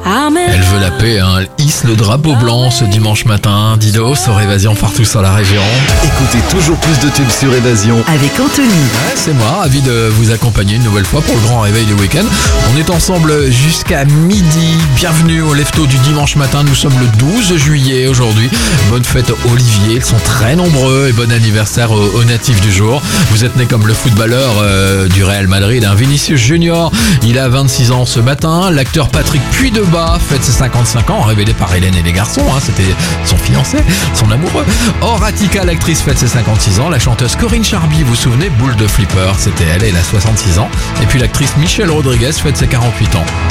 Elle veut la paix, hein. Elle hisse le drapeau blanc ce dimanche matin. Dido sur Évasion partout sur la région. Écoutez toujours plus de tubes sur Évasion. Avec Anthony. Ouais, c'est moi, ravi de vous accompagner une nouvelle fois pour le grand réveil du week-end. On est ensemble jusqu'à midi. Bienvenue au Lefto du dimanche matin. Nous sommes le 12 juillet aujourd'hui. Bonne fête Olivier, ils sont très nombreux et bon anniversaire aux natifs du jour. Vous êtes né comme le footballeur du Real Madrid, Vinicius Junior. Il a 26 ans ce matin. L'acteur Patrick Puydebas fête ses 55 ans, révélé par Hélène et les garçons. C'était son fiancé, son amoureux. Horatica, l'actrice, fête ses 56 ans. La chanteuse Corinne Charby, vous vous souvenez, boule de flipper, c'était elle a 66 ans. Et puis l'actrice Michelle Rodriguez fête ses 48 ans.